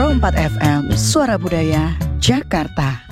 Pro 4 FM, Suara Budaya, Jakarta.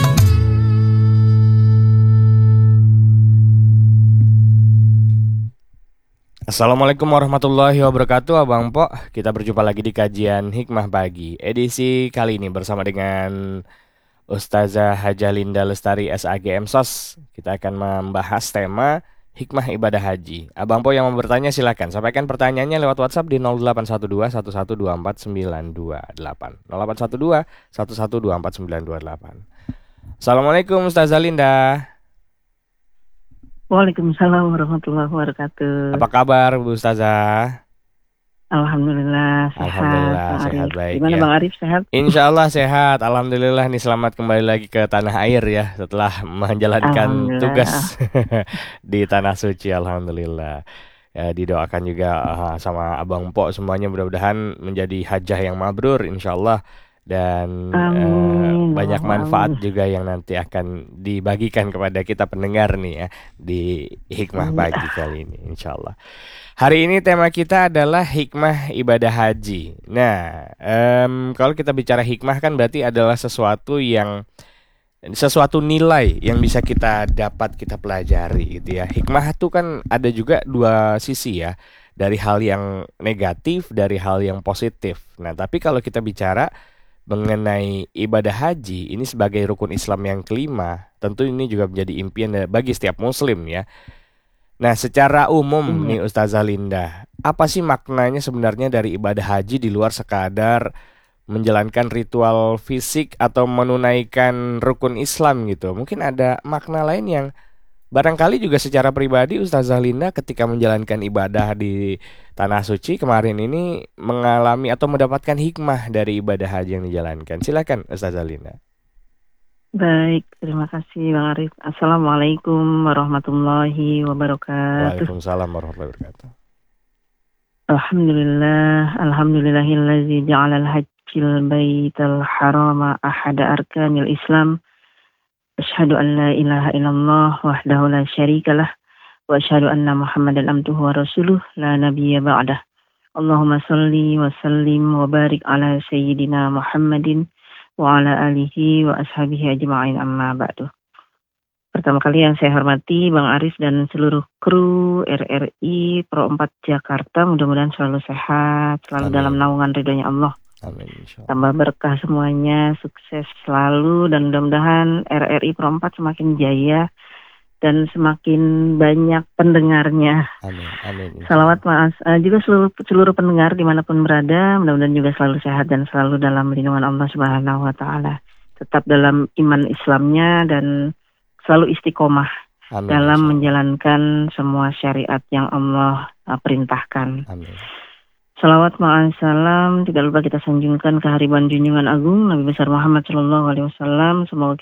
Assalamualaikum warahmatullahi wabarakatuh, Abang Pok. Kita berjumpa lagi di kajian Hikmah Pagi. Edisi kali ini bersama dengan Ustazah Hajah Linda Lestari SAGM SOS. Kita akan membahas tema Hikmah Ibadah Haji. Abang Pok yang mau bertanya silakan. Sampaikan pertanyaannya lewat WhatsApp di 0812 1124 928. 0812 1124 928. Assalamualaikum Ustazah Linda. Waalaikumsalam warahmatullahi wabarakatuh. Apa kabar Bu Ustazah? Alhamdulillah sehat. Alhamdulillah sehat, baik. Gimana ya. Bang Arif, sehat? Insya Allah sehat. Alhamdulillah nih, selamat kembali lagi ke tanah air ya setelah menjalankan tugas di tanah suci. Alhamdulillah. Ya, didoakan juga sama Abang Pok semuanya, mudah-mudahan menjadi hajah yang mabrur insya Allah. Dan banyak manfaat juga yang nanti akan dibagikan kepada kita pendengar nih ya di Hikmah Pagi kali ini insya Allah. Hari ini tema kita adalah hikmah ibadah haji. Nah, kalau kita bicara hikmah kan berarti adalah sesuatu nilai yang bisa kita dapat, kita pelajari gitu ya. Hikmah itu kan ada juga dua sisi ya, dari hal yang negatif, dari hal yang positif. Nah, tapi kalau kita bicara mengenai ibadah haji ini sebagai rukun Islam yang kelima, tentu ini juga menjadi impian bagi setiap muslim ya. Nah, secara umum nih Ustazah Linda, apa sih maknanya sebenarnya dari ibadah haji di luar sekadar menjalankan ritual fisik atau menunaikan rukun Islam gitu? Mungkin ada makna lain yang barangkali juga secara pribadi Ustazah Linda ketika menjalankan ibadah di Tanah Suci kemarin ini mengalami atau mendapatkan hikmah dari ibadah haji yang dijalankan. Silakan Ustazah Linda. Baik, terima kasih Bang Arif. Assalamualaikum warahmatullahi wabarakatuh. Waalaikumsalam warahmatullahi wabarakatuh. Alhamdulillahillazi ja'alal hajjil baital harama ahada arkanil Islam. Asyhadu an la ilaha illallah wahdahu la syarikalah wa asyhadu anna Muhammadan abduhu wa rasuluh la nabiyya ba'dah. Allahumma salli wa sallim wa barik ala sayyidina Muhammadin wa ala alihi wa ashabihi ajma'in, amma ba'du. Pertama kali yang saya hormati Bang Arif dan seluruh kru RRI Pro 4 Jakarta, mudah-mudahan selalu sehat, selalu Amin. dalam naungan ridhonya Allah. Amin, insyaallah. Tambah berkah semuanya, sukses selalu, dan mudah-mudahan RRI Pro 4 semakin jaya dan semakin banyak pendengarnya. Amin, amin. Salawat Mas juga seluruh pendengar dimanapun berada, mudah-mudahan juga selalu sehat dan selalu dalam lindungan Allah Subhanahu Wa Taala. Tetap dalam iman Islamnya dan selalu istiqomah dalam menjalankan semua syariat yang Allah perintahkan. Amin. Salawat ma'asalam, tidak lupa kita sanjungkan kehariban junjungan agung Nabi besar Muhammad SAW. Semoga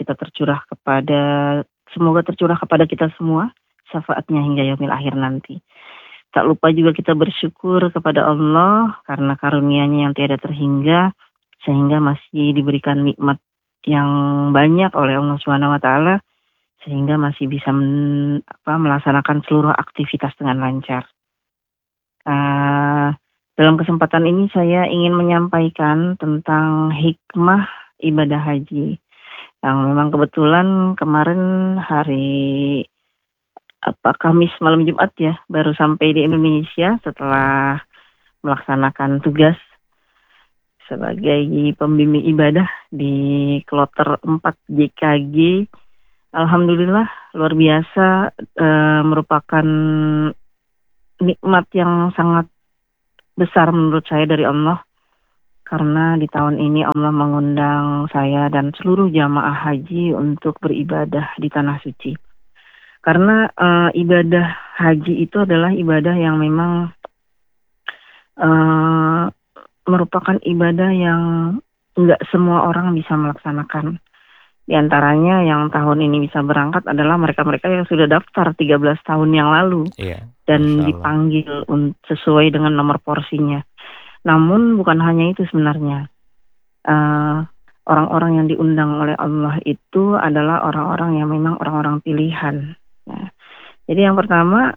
tercurah kepada kita semua syafaatnya hingga yaumil akhir nanti. Tak lupa juga kita bersyukur kepada Allah karena karunia-Nya yang tiada terhingga, sehingga masih diberikan nikmat yang banyak oleh Allah Subhanahu Wa Taala, sehingga masih bisa melaksanakan seluruh aktivitas dengan lancar. Dalam kesempatan ini saya ingin menyampaikan tentang hikmah ibadah haji yang memang kebetulan kemarin hari Kamis malam Jumat ya, baru sampai di Indonesia setelah melaksanakan tugas sebagai pembimbing ibadah di Kloter 4 JKG. Alhamdulillah luar biasa, merupakan nikmat yang sangat besar menurut saya dari Allah, karena di tahun ini Allah mengundang saya dan seluruh jamaah haji untuk beribadah di Tanah Suci. Karena ibadah haji itu adalah ibadah yang memang merupakan ibadah yang enggak semua orang bisa melaksanakan. Di antaranya yang tahun ini bisa berangkat adalah mereka-mereka yang sudah daftar 13 tahun yang lalu. Iya, dan dipanggil sesuai dengan nomor porsinya. Namun bukan hanya itu sebenarnya. Orang-orang yang diundang oleh Allah itu adalah orang-orang yang memang orang-orang pilihan. Nah, jadi yang pertama,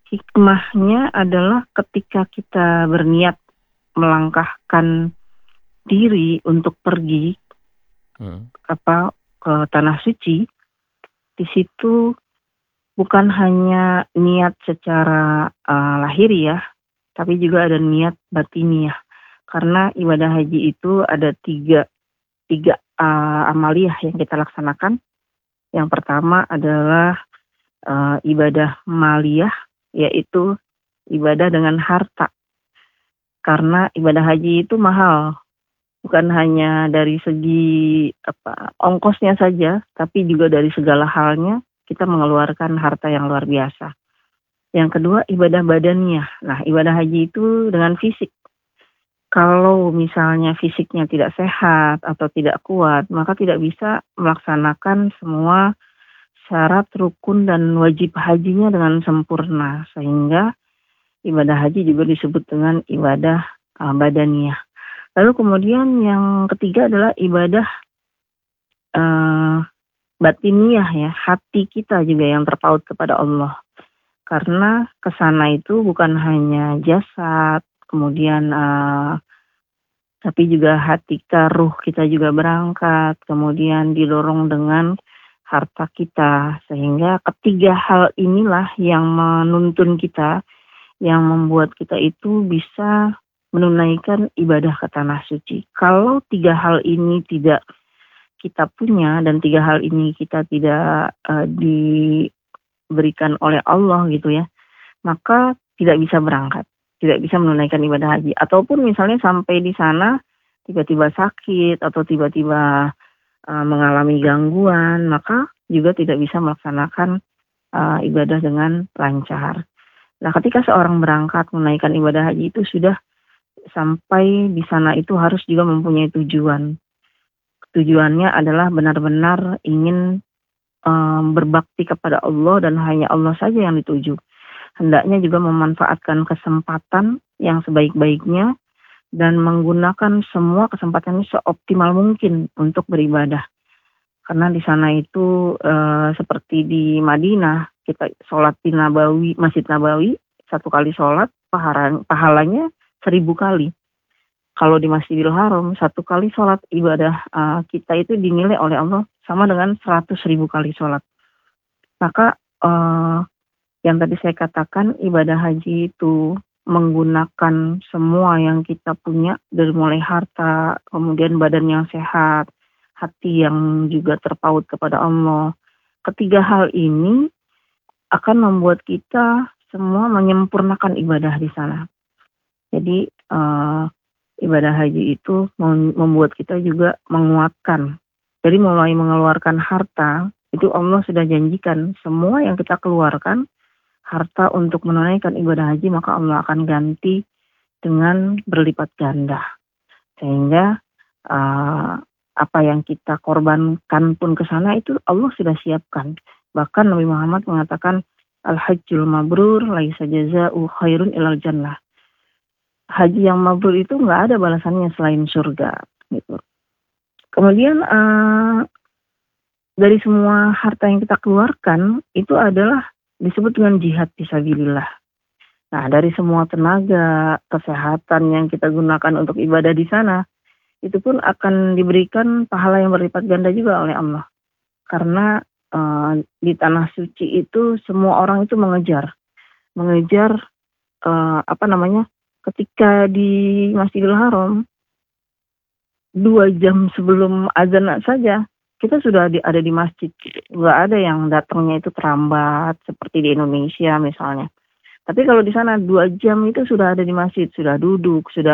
hikmahnya adalah ketika kita berniat melangkahkan diri untuk pergi Hmm. ke tanah suci, di situ bukan hanya niat secara lahiriah, tapi juga ada niat batiniah. Karena ibadah haji itu ada tiga amaliyah yang kita laksanakan. Yang pertama adalah ibadah maliyah, yaitu ibadah dengan harta. Karena ibadah haji itu mahal, bukan hanya dari segi ongkosnya saja, tapi juga dari segala halnya kita mengeluarkan harta yang luar biasa. Yang kedua, ibadah badannya. Nah, ibadah haji itu dengan fisik. Kalau misalnya fisiknya tidak sehat atau tidak kuat, maka tidak bisa melaksanakan semua syarat rukun dan wajib hajinya dengan sempurna. Sehingga ibadah haji juga disebut dengan ibadah badaniyah. Lalu kemudian yang ketiga adalah ibadah batiniyah ya, hati kita juga yang terpaut kepada Allah. Karena kesana itu bukan hanya jasad, kemudian tapi juga hati kita, ruh kita juga berangkat, kemudian didorong dengan harta kita. Sehingga ketiga hal inilah yang menuntun kita, yang membuat kita itu bisa menunaikan ibadah ke tanah suci. Kalau tiga hal ini tidak kita punya dan tiga hal ini kita tidak diberikan oleh Allah gitu ya, maka tidak bisa berangkat, tidak bisa menunaikan ibadah haji. Ataupun misalnya sampai di sana tiba-tiba sakit atau tiba-tiba mengalami gangguan, maka juga tidak bisa melaksanakan ibadah dengan lancar. Nah, ketika seorang berangkat menunaikan ibadah haji itu sudah sampai di sana itu harus juga mempunyai tujuan. Tujuannya adalah benar-benar ingin berbakti kepada Allah dan hanya Allah saja yang dituju. Hendaknya juga memanfaatkan kesempatan yang sebaik-baiknya dan menggunakan semua kesempatan ini seoptimal mungkin untuk beribadah. Karena di sana itu seperti di Madinah, kita sholat di Nabawi, Masjid Nabawi, satu kali sholat pahalanya 1000 kali. Kalau di Masjidil Haram, satu kali sholat ibadah kita itu dinilai oleh Allah sama dengan 100.000 kali sholat. Maka yang tadi saya katakan, ibadah haji itu menggunakan semua yang kita punya, dari mulai harta, kemudian badan yang sehat, hati yang juga terpaut kepada Allah. Ketiga hal ini akan membuat kita semua menyempurnakan ibadah di sana. Jadi ibadah haji itu membuat kita juga menguatkan. Jadi mulai mengeluarkan harta, itu Allah sudah janjikan semua yang kita keluarkan, harta untuk menunaikan ibadah haji, maka Allah akan ganti dengan berlipat ganda. Sehingga apa yang kita korbankan pun ke sana itu Allah sudah siapkan. Bahkan Nabi Muhammad mengatakan, Al-Hajjul Mabrur laisa jaza'u khairun ilal jannah. Haji yang mabrur itu nggak ada balasannya selain surga. Gitu. Kemudian dari semua harta yang kita keluarkan itu adalah disebut dengan jihad fisabilillah. Nah, dari semua tenaga, kesehatan yang kita gunakan untuk ibadah di sana, itu pun akan diberikan pahala yang berlipat ganda juga oleh Allah. Karena di tanah suci itu semua orang itu mengejar ketika di Masjidil Haram 2 jam sebelum azan saja kita sudah ada di masjid. Nggak ada yang datangnya itu terlambat seperti di Indonesia misalnya. Tapi kalau di sana 2 jam itu sudah ada di masjid, sudah duduk, sudah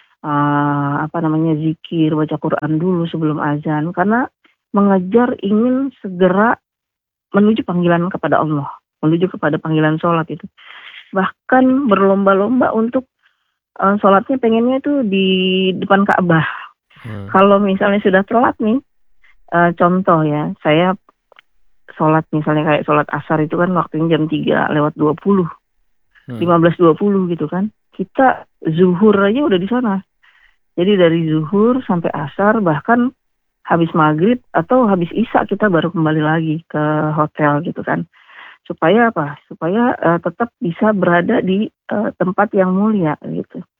zikir, baca Quran dulu sebelum azan, karena mengejar ingin segera menuju panggilan kepada Allah, menuju kepada panggilan sholat itu. Bahkan berlomba-lomba untuk sholatnya pengennya itu di depan Ka'bah. Kalau misalnya sudah telat nih, contoh ya, saya sholat misalnya kayak sholat asar itu kan waktunya jam 3:20, 15:20 gitu kan. Kita zuhur aja udah di sana. Jadi dari zuhur sampai asar, bahkan habis maghrib atau habis isya kita baru kembali lagi ke hotel gitu kan. Supaya apa? Supaya tetap bisa berada di tempat yang mulia gitu.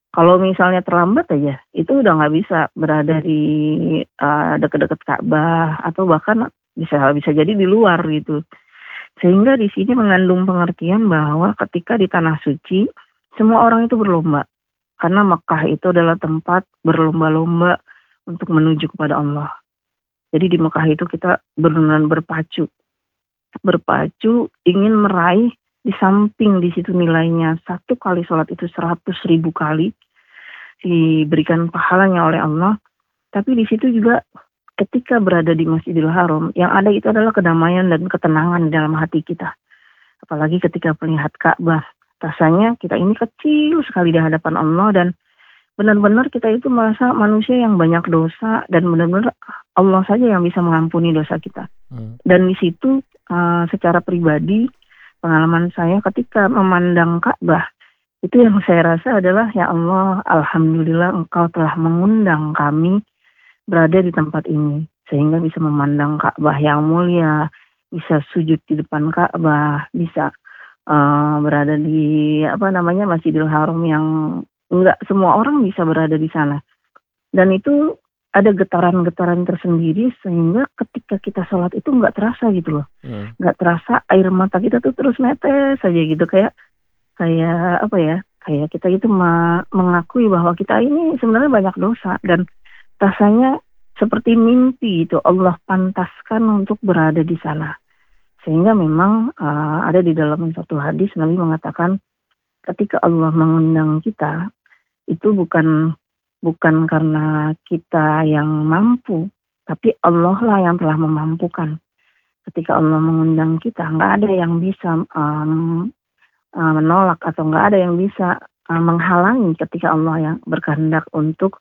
Kalau misalnya terlambat aja, itu udah nggak bisa berada di dekat-dekat Ka'bah atau bahkan bisa jadi di luar gitu. Sehingga di sini mengandung pengertian bahwa ketika di tanah suci, semua orang itu berlomba. Karena Mekah itu adalah tempat berlomba-lomba untuk menuju kepada Allah. Jadi di Mekah itu kita benar-benar berpacu ingin meraih, di samping di situ nilainya 1 kali sholat itu 100.000 kali diberikan pahalanya oleh Allah. Tapi di situ juga ketika berada di Masjidil Haram, yang ada itu adalah kedamaian dan ketenangan di dalam hati kita. Apalagi ketika melihat Ka'bah, rasanya kita ini kecil sekali di hadapan Allah dan benar-benar kita itu merasa manusia yang banyak dosa dan benar-benar Allah saja yang bisa mengampuni dosa kita. Dan di situ secara pribadi pengalaman saya ketika memandang Ka'bah, itu yang saya rasa adalah, ya Allah, alhamdulillah Engkau telah mengundang kami berada di tempat ini sehingga bisa memandang Ka'bah yang mulia, bisa sujud di depan Ka'bah, bisa berada di Masjidil Haram yang enggak semua orang bisa berada di sana. Dan itu ada getaran-getaran tersendiri sehingga ketika kita sholat itu nggak terasa gitu loh. Nggak terasa air mata kita tuh terus netes saja gitu, kayak kita itu mengakui bahwa kita ini sebenarnya banyak dosa dan rasanya seperti mimpi itu Allah pantaskan untuk berada di sana. Sehingga memang ada di dalam satu hadis Nabi mengatakan ketika Allah mengundang kita itu bukan karena kita yang mampu, tapi Allah lah yang telah memampukan. Ketika Allah mengundang kita, nggak ada yang bisa menolak atau nggak ada yang bisa menghalangi ketika Allah yang berkehendak untuk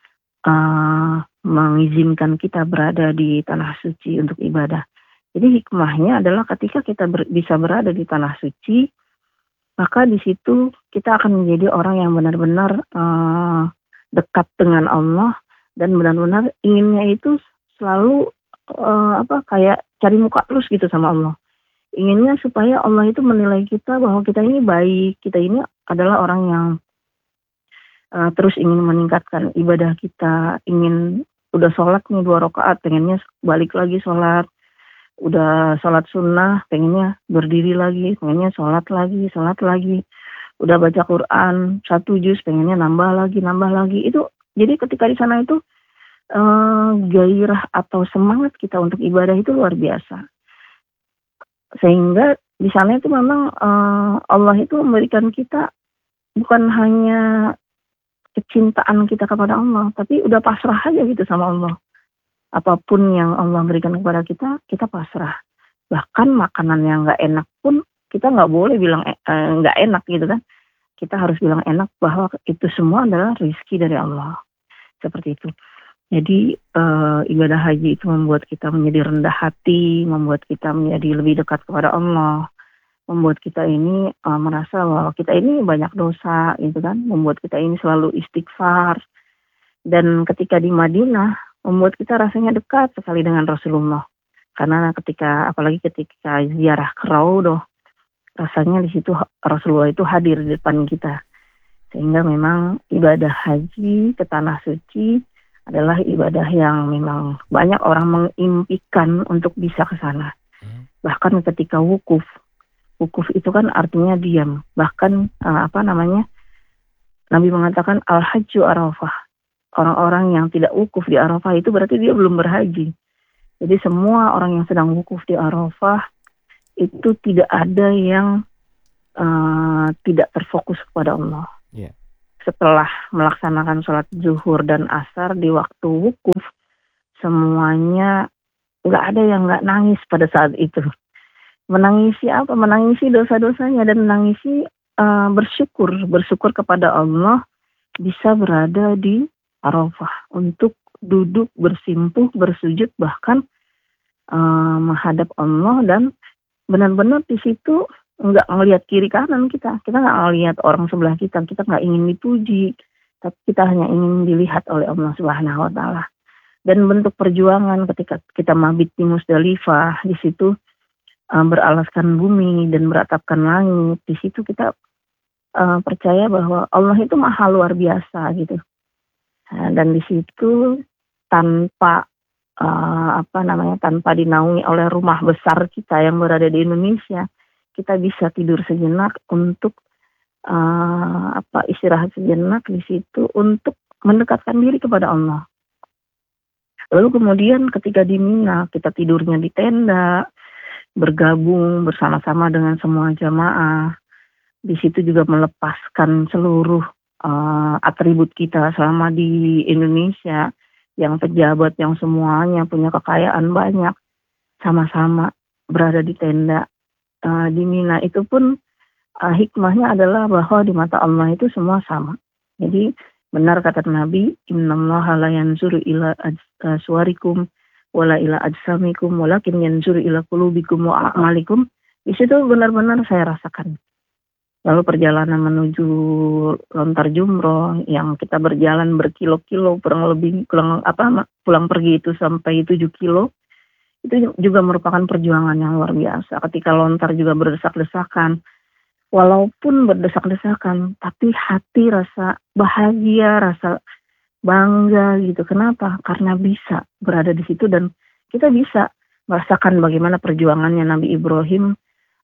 mengizinkan kita berada di tanah suci untuk ibadah. Jadi hikmahnya adalah ketika kita bisa berada di tanah suci, maka di situ kita akan menjadi orang yang benar-benar dekat dengan Allah dan benar-benar inginnya itu selalu kayak cari muka terus gitu sama Allah. Inginnya supaya Allah itu menilai kita bahwa kita ini baik, kita ini adalah orang yang terus ingin meningkatkan ibadah kita, ingin udah sholat nih 2 rakaat, pengennya balik lagi sholat, udah sholat sunnah, pengennya berdiri lagi, pengennya sholat lagi, udah baca Quran 1 juz, pengennya nambah lagi. Itu jadi ketika di sana itu gairah atau semangat kita untuk ibadah itu luar biasa. Sehingga di sana itu memang Allah itu memberikan kita bukan hanya kecintaan kita kepada Allah, tapi udah pasrah aja gitu sama Allah. Apapun yang Allah berikan kepada kita, kita pasrah. Bahkan makanan yang nggak enak pun kita nggak boleh bilang nggak enak gitu kan. Kita harus bilang enak bahwa itu semua adalah rezeki dari Allah. Seperti itu. Jadi ibadah haji itu membuat kita menjadi rendah hati, membuat kita menjadi lebih dekat kepada Allah, membuat kita ini merasa bahwa kita ini banyak dosa gitu kan, membuat kita ini selalu istighfar. Dan ketika di Madinah membuat kita rasanya dekat sekali dengan Rasulullah. Karena apalagi ketika ziarah ke Raudhah, rasanya di situ Rasulullah itu hadir di depan kita. Sehingga memang ibadah haji ke tanah suci adalah ibadah yang memang banyak orang mengimpikan untuk bisa ke sana. Bahkan ketika wukuf itu kan artinya diam. Bahkan Nabi mengatakan al-hajju arafah. Orang-orang yang tidak wukuf di Arafah itu berarti dia belum berhaji. Jadi semua orang yang sedang wukuf di Arafah itu tidak ada yang tidak terfokus kepada Allah. Yeah. Setelah melaksanakan sholat zuhur dan asar di waktu wukuf, semuanya nggak ada yang nggak nangis pada saat itu. Menangisi apa? Menangisi dosa-dosanya dan menangisi bersyukur kepada Allah bisa berada di Arafah untuk duduk bersimpuh, bersujud, bahkan menghadap Allah dan benar-benar di situ nggak ngelihat kiri kanan kita nggak ngelihat orang sebelah kita nggak ingin dipuji, tapi kita hanya ingin dilihat oleh Allah Subhanahu Wa Taala. Dan bentuk perjuangan ketika kita mabit di Musdalifah, di situ beralaskan bumi dan beratapkan langit, di situ kita percaya bahwa Allah itu maha luar biasa gitu. Dan di situ tanpa tanpa dinaungi oleh rumah besar kita yang berada di Indonesia, kita bisa tidur sejenak untuk istirahat sejenak di situ untuk mendekatkan diri kepada Allah. Lalu kemudian ketika di Mina kita tidurnya di tenda, bergabung bersama-sama dengan semua jamaah. Di situ juga melepaskan seluruh atribut kita selama di Indonesia, yang pejabat, yang semuanya punya kekayaan banyak, sama-sama berada di tenda di Mina. Itu pun hikmahnya adalah bahwa di mata Allah itu semua sama. Jadi benar kata Nabi, innallaha la yanzuru ila suwarikum wala ila ajsamikum walakin yanzuru ila qulubikum wa a'malikum. Di situ benar-benar saya rasakan. Lalu perjalanan menuju lontar jumroh yang kita berjalan berkilo-kilo, pulang pergi itu sampai 7 kilo, itu juga merupakan perjuangan yang luar biasa. Ketika lontar juga berdesak-desakan, walaupun berdesak-desakan, tapi hati rasa bahagia, rasa bangga gitu. Kenapa? Karena bisa berada di situ dan kita bisa merasakan bagaimana perjuangannya Nabi Ibrahim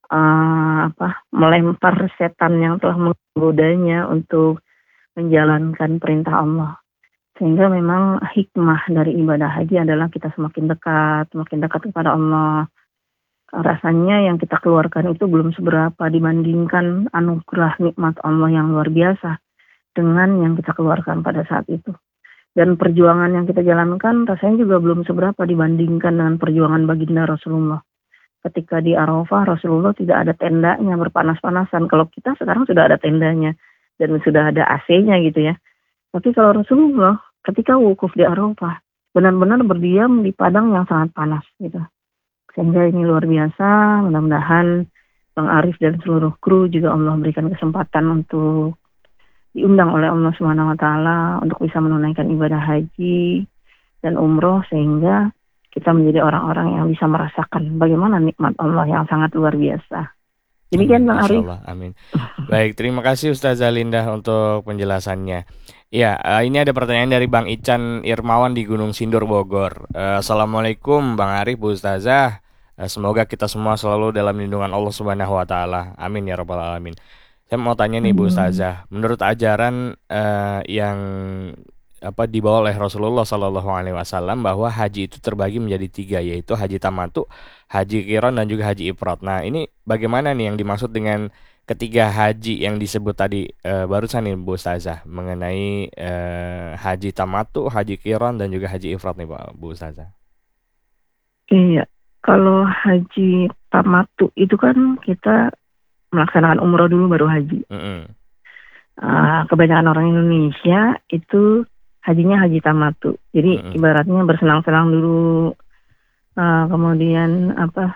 melempar setan yang telah menggodanya untuk menjalankan perintah Allah. Sehingga memang hikmah dari ibadah haji adalah kita semakin dekat kepada Allah. Rasanya yang kita keluarkan itu belum seberapa dibandingkan anugerah nikmat Allah yang luar biasa dengan yang kita keluarkan pada saat itu. Dan perjuangan yang kita jalankan rasanya juga belum seberapa dibandingkan dengan perjuangan baginda Rasulullah. Ketika di Arafah, Rasulullah tidak ada tendanya berpanas-panasan. Kalau kita sekarang sudah ada tendanya dan sudah ada AC-nya gitu ya. Tapi kalau Rasulullah ketika wukuf di Arafah, benar-benar berdiam di padang yang sangat panas gitu. Sehingga ini luar biasa. Mudah-mudahan Bang Arif dan seluruh kru juga Allah berikan kesempatan untuk diundang oleh Allah Subhanahu wa taala untuk bisa menunaikan ibadah haji dan umroh, sehingga kita menjadi orang-orang yang bisa merasakan bagaimana nikmat Allah yang sangat luar biasa. Demikian Bang Arif. Amin. Baik, terima kasih Ustazah Lindah untuk penjelasannya. Ya, ini ada pertanyaan dari Bang Ican Irmawan di Gunung Sindur, Bogor. Assalamualaikum Bang Arif, Bu Ustazah. Semoga kita semua selalu dalam lindungan Allah Subhanahu wa taala. Amin ya rabbal alamin. Saya mau tanya nih Bu Ustazah, menurut ajaran yang dibawa oleh Rasulullah Sallallahu Alaihi Wasallam bahwa haji itu terbagi menjadi 3, yaitu haji tamatu, haji qiron, dan juga haji ifrad. Nah, ini bagaimana nih yang dimaksud dengan ketiga haji yang disebut tadi barusan nih Bu Ustazah, mengenai haji tamatu, haji qiron, dan juga haji ifrad nih Bu Ustazah? Iya, kalau haji tamatu itu kan kita melaksanakan umroh dulu baru haji. Kebanyakan orang Indonesia itu hajinya haji tamatu. Jadi ibaratnya bersenang-senang dulu, kemudian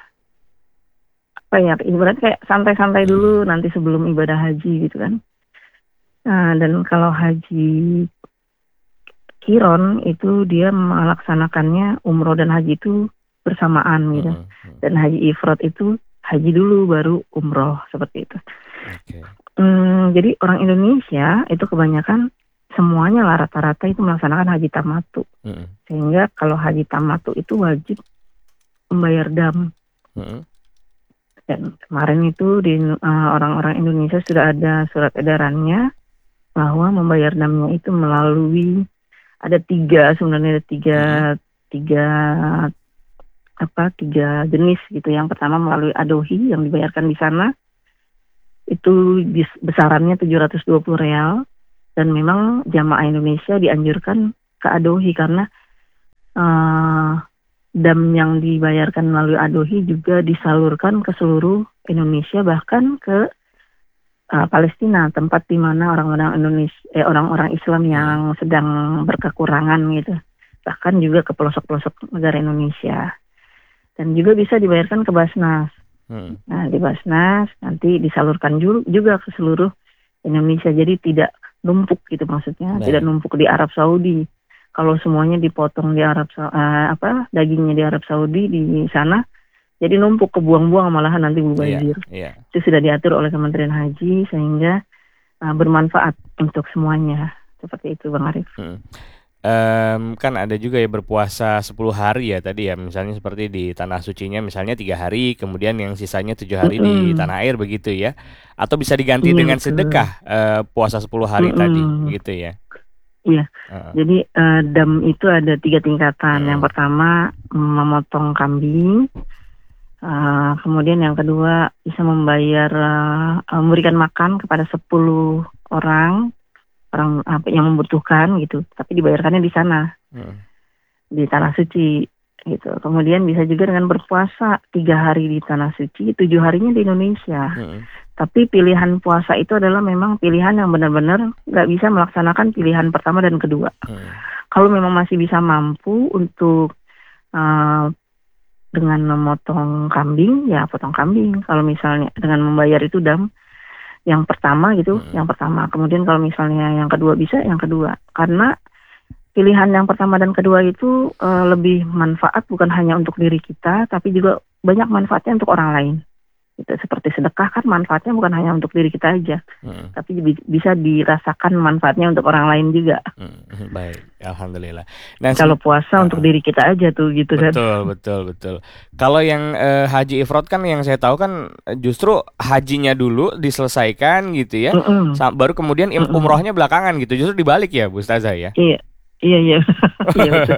ibarat kayak santai-santai dulu nanti sebelum ibadah haji gitu kan. Dan kalau haji qiron itu dia melaksanakannya umroh dan haji itu bersamaan gitu. Dan haji ifrad itu haji dulu baru umroh, seperti itu. Okay. Jadi orang Indonesia itu kebanyakan semuanya lah rata-rata itu melaksanakan haji tamatu. Sehingga kalau haji tamatu itu wajib membayar dam. Dan kemarin itu di orang-orang Indonesia sudah ada surat edarannya bahwa membayar damnya itu melalui ada tiga jenis gitu. Yang pertama melalui adohi yang dibayarkan di sana. Itu besarannya 720 real. Dan memang jamaah Indonesia dianjurkan ke adohi karena dam yang dibayarkan melalui adohi juga disalurkan ke seluruh Indonesia, bahkan ke Palestina, tempat di mana orang-orang Islam yang sedang berkekurangan gitu. Bahkan juga ke pelosok-pelosok negara Indonesia. Dan juga bisa dibayarkan ke Basnas. Nah, di Basnas nanti disalurkan juga ke seluruh Indonesia. Jadi tidak numpuk gitu maksudnya. Tidak numpuk di Arab Saudi. Kalau semuanya dipotong di dagingnya di Arab Saudi di sana, jadi numpuk, kebuang-buang malahan nanti mubazir. Itu sudah diatur oleh Kementerian Haji, sehingga bermanfaat untuk semuanya. Seperti itu Bang Arif. Kan ada juga ya berpuasa 10 hari ya tadi ya, misalnya seperti di tanah sucinya misalnya 3 hari, kemudian yang sisanya 7 hari di Mm-mm. tanah air begitu ya, atau bisa diganti Iya dengan betul. sedekah puasa 10 hari tadi Mm-mm. begitu ya. Iya. Heeh. Jadi dam itu ada 3 tingkatan. Yang Mm-mm. pertama memotong kambing. Kemudian yang kedua bisa membayar memberikan makan kepada 10 orang yang membutuhkan gitu, tapi dibayarkannya di sana Mm-mm. di tanah suci gitu. Kemudian bisa juga dengan berpuasa 3 hari di tanah suci, 7 harinya di Indonesia. Mm-mm. Tapi pilihan puasa itu adalah memang pilihan yang benar-benar nggak bisa melaksanakan pilihan pertama dan kedua. Mm-mm. Kalau memang masih bisa mampu untuk uh, dengan memotong kambing, ya potong kambing. Kalau misalnya dengan membayar itu dam yang pertama gitu, yang pertama. Kemudian kalau misalnya yang kedua bisa, yang kedua. Karena pilihan yang pertama dan kedua itu lebih manfaat bukan hanya untuk diri kita, tapi juga banyak manfaatnya untuk orang lain. Itu seperti sedekah kan manfaatnya bukan hanya untuk diri kita aja, tapi bisa dirasakan manfaatnya untuk orang lain juga. Baik, alhamdulillah. Nah, Kalau puasa untuk diri kita aja tuh gitu kan. betul. Kalau yang haji ifrad kan yang saya tahu kan justru hajinya dulu diselesaikan gitu ya, baru kemudian umrohnya belakangan gitu. Justru dibalik ya, Bu Ustazah ya. Iya. Iya betul.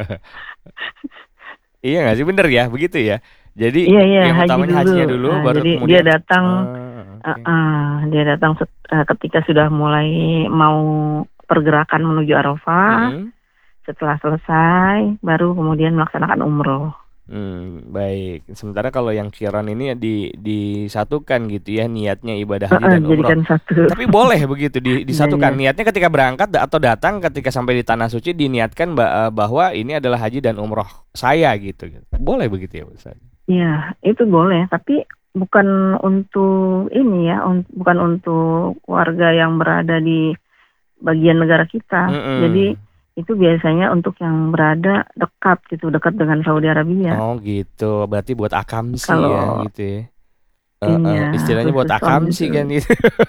Iya nggak sih, bener ya, begitu ya. Jadi Iya, yang haji utamanya dulu. hajinya dulu, baru Jadi kemudian dia datang, okay. dia datang ketika sudah mulai mau pergerakan menuju Arafah. Setelah selesai, baru kemudian melaksanakan umroh. Baik. Sementara kalau yang qiran ini disatukan gitu ya, niatnya ibadah haji dan umroh. Satu. Tapi boleh begitu disatukan. Niatnya ketika berangkat atau datang ketika sampai di tanah suci diniatkan bahwa ini adalah haji dan umroh saya gitu. Boleh begitu ya, Ustaz? Iya, itu boleh. Tapi bukan untuk ini ya, bukan untuk warga yang berada di bagian negara kita. Jadi itu biasanya untuk yang berada dekat dengan Saudi Arabia. Oh gitu, berarti buat akamsi ya gitu ya. Istilahnya buat akamsi kan gitu.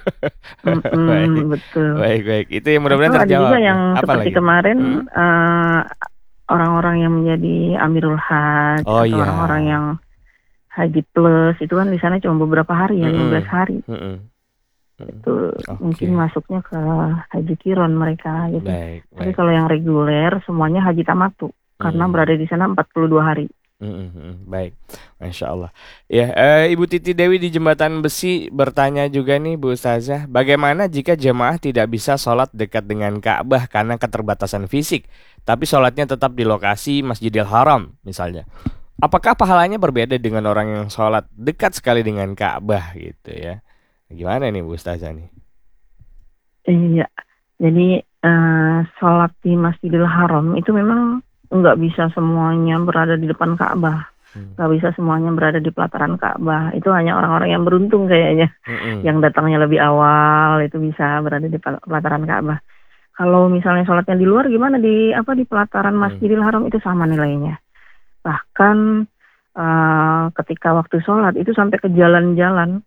Baik. Itu yang mudah-mudahan terjawab. Ada juga yang apa seperti lagi? Kemarin orang-orang yang menjadi Amirul Hajj atau orang-orang yang Haji Plus itu kan di sana cuma beberapa hari ya, 15 hari. Itu mungkin masuknya ke haji qiron mereka gitu. Tapi kalau yang reguler semuanya haji tamatu karena berada di sana 42 hari. Baik, Masya Allah. Ya, Ibu Titi Dewi di Jembatan Besi bertanya juga nih Bu Ustazah, bagaimana jika jemaah tidak bisa sholat dekat dengan Ka'bah karena keterbatasan fisik, tapi sholatnya tetap di lokasi Masjidil Haram misalnya? Apakah pahalanya berbeda dengan orang yang sholat dekat sekali dengan Ka'bah gitu ya? Gimana nih Bu Ustazah nih? Iya, jadi sholat di Masjidil Haram itu memang nggak bisa semuanya berada di depan Ka'bah, nggak bisa semuanya berada di pelataran Ka'bah. Itu hanya orang-orang yang beruntung kayaknya, yang datangnya lebih awal itu bisa berada di pelataran Ka'bah. Kalau misalnya sholatnya di luar gimana di pelataran Masjidil Haram itu sama nilainya. Bahkan ketika waktu sholat itu sampai ke jalan-jalan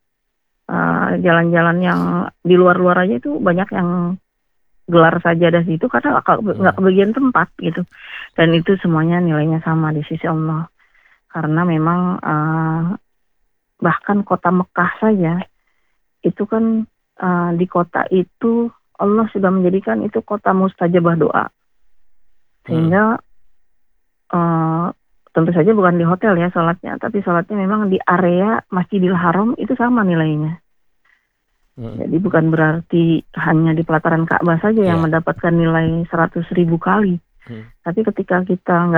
yang di luar-luar aja itu banyak yang gelar sajadah situ karena nggak kebagian tempat gitu, dan itu semuanya nilainya sama di sisi Allah karena memang bahkan kota Mekah saja itu kan di kota itu Allah sudah menjadikan itu kota mustajabah doa sehingga tentu saja bukan di hotel ya sholatnya, tapi sholatnya memang di area Masjidil Haram itu sama nilainya. Jadi bukan berarti hanya di pelataran Ka'bah saja yang mendapatkan nilai 100.000 kali. Tapi ketika kita nggak